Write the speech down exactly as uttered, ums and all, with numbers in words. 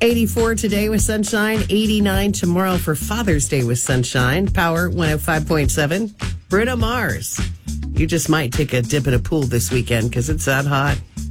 eighty-four today with sunshine, eighty-nine tomorrow for Father's Day with sunshine. Power one oh five point seven. Bruno Mars. You just might take a dip in a pool this weekend because it's that hot.